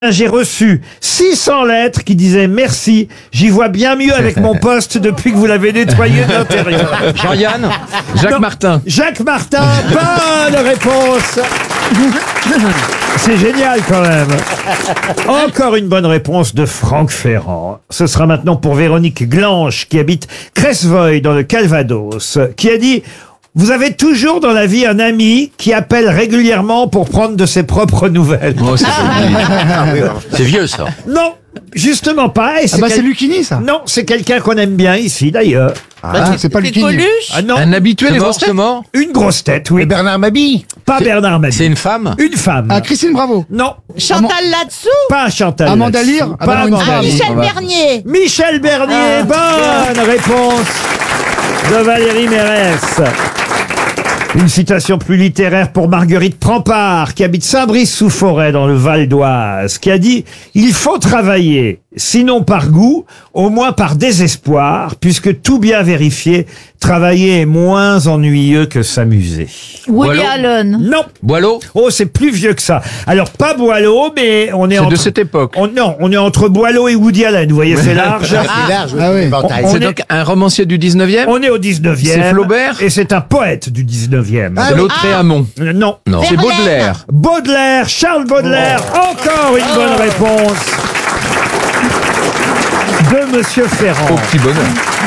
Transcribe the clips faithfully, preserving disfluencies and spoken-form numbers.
J'ai reçu six cents lettres qui disaient merci, j'y vois bien mieux avec mon poste depuis que vous l'avez nettoyé de l'intérieur. Jean-Yann, Jacques Non, Martin. Jacques Martin, bonne réponse. C'est génial quand même. Encore une bonne réponse de Franck Ferrand. Ce sera maintenant pour Véronique Glanche qui habite Cresvoy dans le Calvados, qui a dit: vous avez toujours dans la vie un ami qui appelle régulièrement pour prendre de ses propres nouvelles. Oh, c'est c'est vieux ça. Non, justement pas. Et Ah bah quel- c'est Lucchini ça. Non, c'est quelqu'un qu'on aime bien ici d'ailleurs. Ah, c'est pas Lucchini. Ah non, Un habitué C'est des mort, grosses c'est têtes. mort. une grosse tête, oui. Et Bernard Mabille. Pas Bernard Mabille. C'est une femme. Une femme. Ah, Christine Bravo. Non, Chantal là-dessous. pas Chantal. Amanda là-dessus. Lear. Ah Pas bah non, une Amanda femme. Lear. Michel on va- Bernier. Michel Bernier, bonne réponse de Valérie Mérès. Une citation plus littéraire pour Marguerite Prampart, qui habite Saint-Brice-sous-Forêt dans le Val d'Oise, qui a dit « Il faut travailler, sinon par goût, au moins par désespoir, puisque tout bien vérifié, travailler est moins ennuyeux que s'amuser. Woody Boileau. Allen. » Non. Boileau. Oh, c'est plus vieux que ça. Alors, pas Boileau, mais on est, C'est entre... de cette époque. On, non, on est entre Boileau et Woody Allen, vous voyez, c'est large. Ah oui. On C'est est- donc un romancier du dix-neuvième. On est au dix-neuvième. C'est Flaubert. Et c'est un poète du dix-neuvième. Ah, C'est Lautréamont. Euh, Non. Non. C'est Verlaine. Baudelaire. Baudelaire, Charles Baudelaire, encore une bonne réponse de Monsieur Ferrand. Au petit bonheur.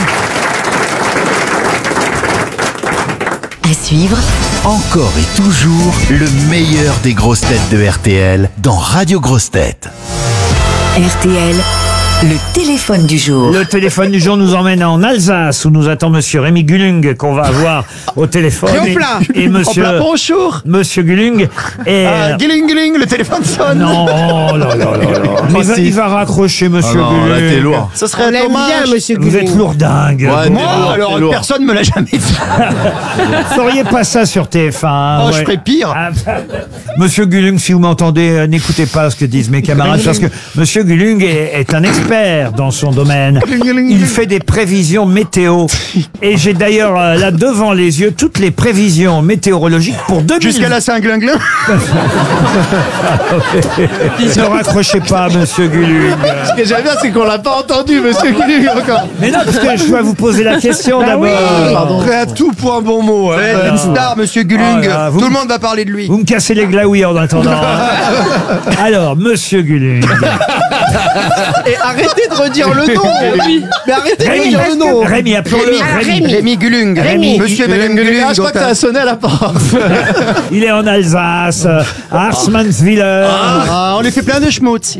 À suivre, Encore et toujours le meilleur des grosses têtes de R T L dans Radio Grosses Têtes. R T L, le téléphone du jour. Le téléphone du jour nous emmène en Alsace où nous attend Monsieur Rémi Gullung qu'on va avoir au téléphone. Et au plat. Et, et Monsieur, bonjour. Monsieur Gullung. Et, Ah, Gilling, Gilling, le téléphone sonne. non, oh là là là là. Mais il va, il va raccrocher Monsieur Gullung. Ce serait On l'aime bien, monsieur Vous êtes lourdingue. Ouais, Vous t'es lourd, alors t'es lourd. personne me l'a jamais fait. feriez pas ça sur T F un. Oh, je ferais pire. Ah, bah, Monsieur Gullung, si vous m'entendez, euh, n'écoutez pas ce que disent mes camarades, parce que Monsieur Gullung est, est un expert dans son domaine. Il fait des prévisions météo. Et j'ai d'ailleurs euh, là devant les yeux toutes les prévisions météorologiques pour deux mille vingt. Jusqu'à la Saint-Glinglin. Ne raccrochez pas, Monsieur Gullung. Ce que j'aime bien, c'est qu'on l'a pas entendu, monsieur Gilling, encore. Mais non, parce que je dois vous poser la question d'abord. Pardon. Prêt à tout pour un bon mot. Vous êtes une star, monsieur Gulling. Oh là, vous- Tout le monde va parler de lui. Vous me cassez les glaouis en attendant. hein. Alors, Monsieur Gullung. Et arrêtez de redire le nom. Mais arrêtez de Rémi, redire le nom. Rémi, appelons-le Rémi. Rémi Gulling. Rémi. Monsieur et Madame Gulling. Ah, je crois que ça a sonné à la porte. Il est en Alsace, à Arsmanswiller. Ah, on lui fait plein de schmutz.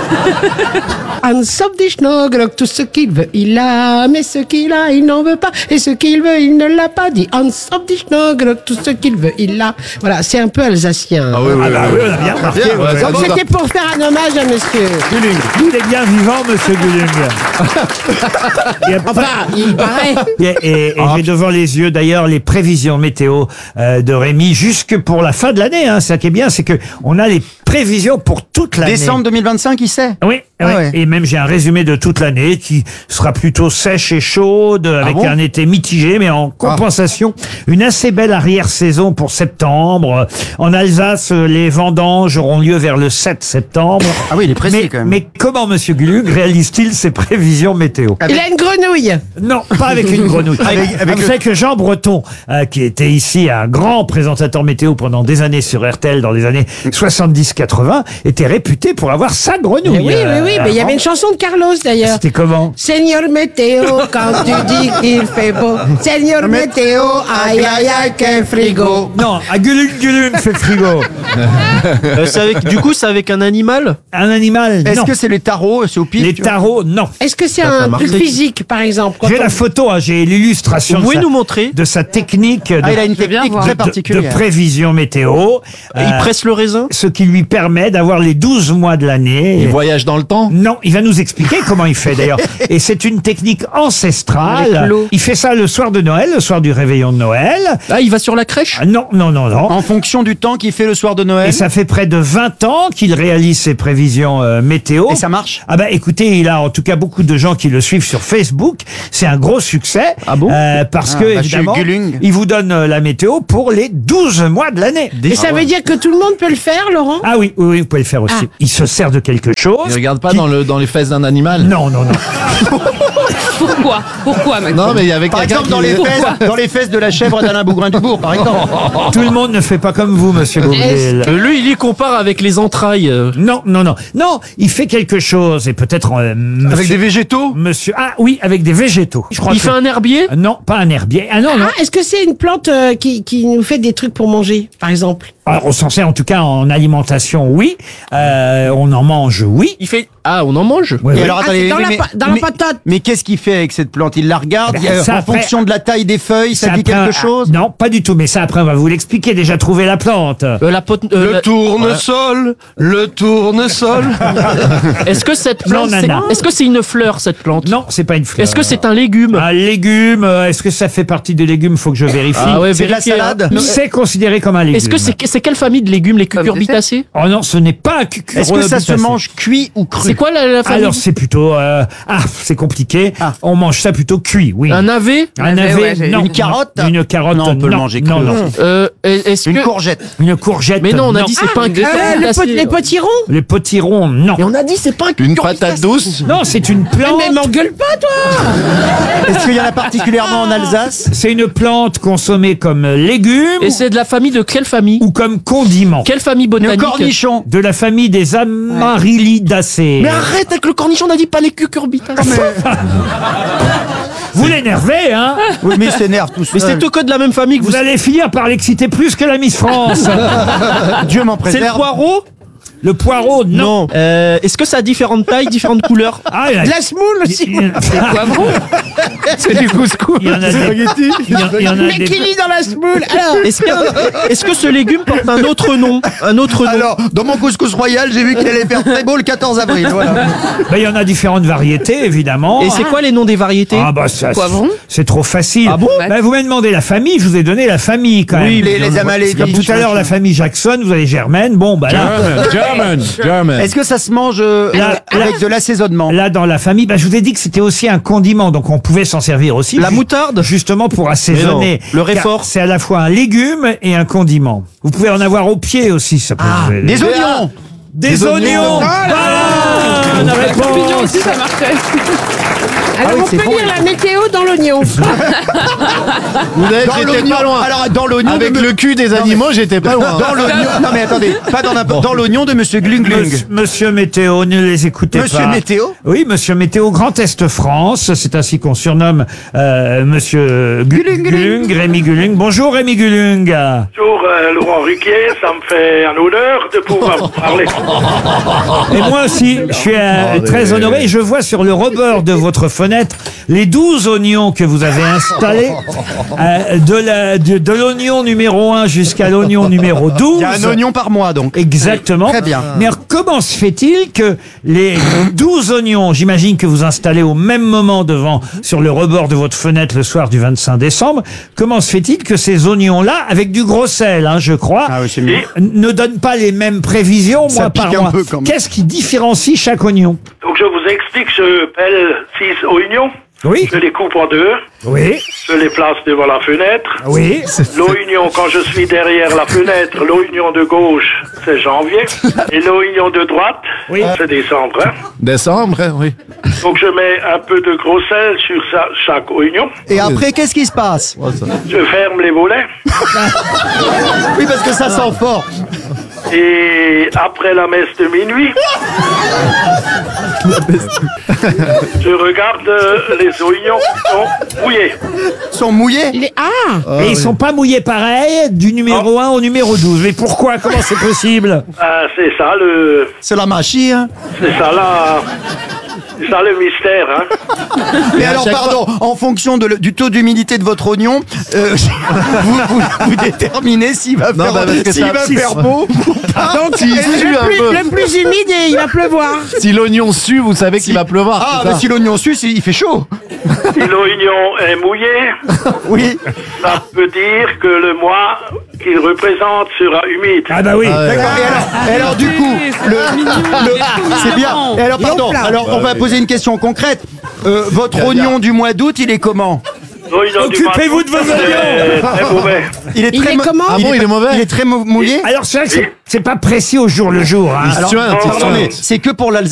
Hans op die Schnogrok, tout ce qu'il veut, il a, mais ce qu'il a, il n'en veut pas, et ce qu'il veut, il ne l'a pas dit. Hans op die Schnogrok, tout ce qu'il veut, il l'a. Voilà, c'est un peu alsacien. Ah bah oui, on a bien remarqué. ouais. Donc c'était pour faire un hommage à monsieur. Il est bien vivant, Monsieur Gullung. Il y a pas- Enfin, il paraît. Et, et- et j'ai devant les yeux d'ailleurs les prévisions météo euh, de Rémi jusque pour la fin de l'année. Hein. Ça qui est bien, c'est que on a les prévisions pour toute l'année. Décembre deux mille vingt-cinq, il sait. Oui, Ah oui. ouais. Et même j'ai un résumé de toute l'année qui sera plutôt sèche et chaude, avec bon un été mitigé, mais en compensation, une assez belle arrière-saison pour septembre. En Alsace, les vendanges auront lieu vers le sept septembre. Ah oui, il est précis mais, quand même. mais comment Monsieur Gullung réalise-t-il ses prévisions météo? Il a une grenouille. Non, pas avec une grenouille. Ah, vous savez que Jean Breton, euh, qui était ici un grand présentateur météo pendant des années sur R T L dans les années soixante-dix quatre-vingts, était réputé pour avoir sa grenouille. Eh oui, oui, oui, mais il y avait une chanson de Carlos d'ailleurs. C'était comment? Seigneur météo, quand tu dis qu'il fait beau. Seigneur météo, aïe aïe aïe, quel frigo. Non, à Gullung Gullung fait frigo. Euh, c'est avec, du coup, c'est avec un animal. Un animal, Est-ce non. que c'est les tarots, c'est au pif? Les tu vois tarots, non. Est-ce que c'est un truc physique, par exemple quand J'ai on- la photo, hein, j'ai l'illustration Vous de, pouvez sa- nous montrer de sa technique de, Ah, il a une technique de- très de- de particulière. prévision météo. Il euh, presse le raisin. ce qui lui permet d'avoir les douze mois de l'année. Il voyage dans le temps. Non, il va nous expliquer comment il fait d'ailleurs. Et c'est une technique ancestrale. Avec l'eau. Il fait ça le soir de Noël, le soir du réveillon de Noël. Ah, il va sur la crèche. Ah, non, non, non, non. En fonction du temps qu'il fait le soir de Noël. Et ça fait près de vingt ans qu'il réalise ses prévisions euh, météo. Et ça marche? Ah bah écoutez, il a en tout cas beaucoup de gens qui le suivent sur Facebook. C'est un gros succès. Ah bon Euh, Parce Ah, que bah, évidemment, chez Gullung. il vous donne euh, la météo pour les douze mois de l'année. Et ça veut dire que tout le monde peut le faire, Laurent? Ah Ah oui, oui, oui, vous pouvez le faire aussi. Ah. Il se sert de quelque chose. Il regarde pas qui- dans, le, dans les fesses d'un animal. Non, non, non. Pourquoi Pourquoi, Maxime? Non, mais il y avait Par quelqu'un exemple, dans qui- les, fesses, dans les fesses de la chèvre d'Alain Bougrain-Dubourg, par exemple. Tout le monde ne fait pas comme vous, monsieur Boublil. Euh, Lui, il y compare avec les entrailles. euh. Non, non, non. Non, il fait quelque chose et peut-être... euh, monsieur, Avec des végétaux. Monsieur... Ah oui, avec des végétaux. Je crois Il que- fait un herbier. Non, pas un herbier. Ah non, non. Ah, est-ce que c'est une plante euh, qui, qui nous fait des trucs pour manger, par exemple? Alors, on s'en sert en tout cas en alimentation, oui. Euh, on en mange, oui. Il fait. Ah, on en mange. Oui, Et oui. alors, Ah, attendez, c'est dans la mais, pa- dans la mais- patate. mais qu'est-ce qu'il fait avec cette plante? Il la regarde, Eh ben, il- ça, en après- fonction de la taille des feuilles, ça C'est dit après quelque un- chose? Non, pas du tout. Mais ça, après, on va vous l'expliquer. Déjà, trouver la plante. Euh, la pot- euh, la- tournesol, le tournesol. Est-ce que cette Non, plante, c'est- nana. est-ce que c'est une fleur cette plante? Non, c'est pas une fleur. Est-ce que c'est un légume? un légume? euh, Est-ce que ça fait partie des légumes? Faut que je vérifie. Ah ouais, C'est de la vérifiez, hein. salade? C'est considéré comme un légume. Est-ce que c'est c'est quelle famille de légumes, les cucurbitacées? Oh non, ce n'est pas un cucurbitacé. Est-ce que ça se mange cuit ou cru? C'est quoi la, la famille? Alors c'est plutôt euh, ah c'est compliqué. Ah. On mange ça plutôt cuit, oui. Un navet? Un navet, non. Une carotte? Une carotte, Non, on peut le manger cru Non, non. aussi. Euh, est-ce Une que... courgette. Une courgette. Mais non, on a dit c'est pas un Euh, le cucurbitacé. pot- les potirons? Les potirons, non. Et on a dit c'est pas un Une cucurbitacé. patate douce. Non, c'est une Mais plante. m'engueule pas, toi! Est-ce qu'il y en a particulièrement en Alsace? C'est une plante consommée comme légume Et c'est de la famille de quelle famille? ou comme condiment. Quelle famille Le botanique? cornichon. De la famille des Amaryllidaceae. Mais arrête avec le cornichon, on a dit pas les cucurbitacées. Vous l'énervez, hein? Oui, mais il s'énerve tout Mais seul. c'est tout que de la même famille que vous. Vous allez finir par l'exciter plus que la Miss France. Dieu m'en C'est le préserve. poireau? Le poireau, non. Euh, Est-ce que ça a différentes tailles, différentes couleurs? Ah, il y en a- De la semoule aussi! il y en a- C'est du couscous. il y en a des- il y en- il y en a Mais des- qui lit dans la semoule? Alors, Est-ce qu'il y a- est-ce que ce légume porte un autre nom? Un autre nom? Alors, dans mon couscous royal, j'ai vu qu'il allait faire très beau le quatorze avril. Voilà. Ben, il y en a différentes variétés, évidemment. Et c'est quoi les noms des variétés? Ah bah ça, Poivron. c'est trop facile. Ah bon Ben, vous m'avez demandé la famille, je vous ai donné la famille quand Oui, même. les- les Amalédites, Comme tout à l'heure, la famille Jackson, vous avez Germaine. Bon, bah là, German, German, German. Est-ce que ça se mange euh, Là, avec de l'assaisonnement? là dans la famille, ben, je vous ai dit que c'était aussi un condiment, donc on pouvait s'en servir aussi. La ju- moutarde? Justement pour assaisonner. Mais non, le réfort. Car c'est à la fois un légume et un condiment. Vous pouvez en avoir au pied aussi, ça peut vous aider. Des oignons. Des des oignons. oignons. Voilà, bonne L'oignon réponse. aussi, ça marcherait. alors oui, on c'est peut bon. lire la météo dans l'oignon. Vous avez- Dans j'étais l'oignon. pas loin. Alors, dans l'oignon. Avec de me- le cul des animaux, j'étais pas loin. Dans l'oignon. Non, mais attendez. Pas dans n'importe. Dans l'oignon de Monsieur Glung Glung. Monsieur, Monsieur Météo, ne les écoutez Monsieur pas. Météo? Oui, Monsieur Météo, Grand Est France, c'est ainsi qu'on surnomme euh, Monsieur Gu- Gulung, Gulung, Rémi Gulung. Bonjour Rémi Gulung. Bonjour euh, Laurent Ruquier, ça me fait un honneur de pouvoir vous parler. Et moi aussi, je suis euh, très honoré. Je vois sur le rebord de votre fenêtre les douze oignons que vous avez installés, euh, de la- de- de l'oignon numéro un jusqu'à l'oignon numéro douze. Il y a un oignon par mois, donc. Exactement. Très bien. Mais alors, comment se fait-il que les douze oignons, j'imagine que vous installez au même moment devant, sur le rebord de votre fenêtre le soir du vingt-cinq décembre, comment se fait-il que ces oignons-là, avec du gros sel, hein, je crois, Ah oui, c'est mieux. ne donnent pas les mêmes prévisions Ça mois par pique un mois? peu, quand même. Qu'est-ce qui différencie chaque oignon? Donc je vous explique, je pèle six oignons, Oui, je les coupe en deux, oui, je les place devant la fenêtre. oui. L'oignon, quand je suis derrière la fenêtre, l'oignon de gauche, c'est janvier. Et l'oignon de droite, Oui. c'est décembre. Hein. Décembre, hein, oui. Donc je mets un peu de gros sel sur sa- chaque oignon. Et après, qu'est-ce qui se passe? Je ferme les volets. Oui, parce que ça sent fort. Et après la messe de minuit, je regarde euh, les oignons qui sont mouillés. Ils sont mouillés. Les- Ah! Et ils sont pas mouillés pareil du numéro un au numéro douze. Mais pourquoi? Comment c'est possible? Ah, c'est ça le, C'est la machine. Hein. c'est ça là, c'est ça le mystère. Hein. Mais alors, chaque pardon, en fonction de le- du taux d'humidité de votre oignon, euh, vous, vous, vous déterminez s'il va Non, faire, bah, parce que s'il ça- va si- faire beau ou pas. Donc, S'il le, sue un plus, peu. le plus humide, et il va pleuvoir. Si l'oignon sue, vous savez qu'il va pleuvoir. Ah, c'est mais ça. si l'oignon suce, il fait chaud. Si l'oignon est mouillé, Oui. ça peut dire que le mois qu'il représente sera humide. Ah bah oui. Ah ouais. D'accord. Et alors, et alors, du coup, le, le- c'est bien. Et alors, pardon. Et au plat. Alors, on va poser une question concrète. Euh, votre Caviar. oignon du mois d'août, il est comment? L'oignon du Occupez-vous Matin, de vos c'est oignons. très mauvais. Il est Il très est mo- comment Ah bon, il est mauvais. Il est très mou- mouillé. Alors c'est vrai que c'est- c'est pas précis au jour le jour. hein. Il se Alors, suinte, il se pardon, mais suinte. c'est que pour l'Alsace.